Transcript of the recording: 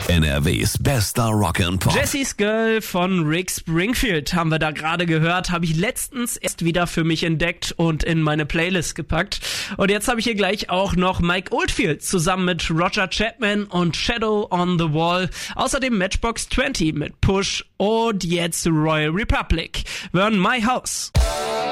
NRWs bester Rock and Pop. Jessie's Girl von Rick Springfield haben wir da gerade gehört, habe ich letztens erst wieder für mich entdeckt und in meine Playlist gepackt. Und jetzt habe ich hier gleich auch noch Mike Oldfield zusammen mit Roger Chapman und Shadow on the Wall. Außerdem Matchbox 20 mit Push und jetzt Royal Republic. Wir hören My House.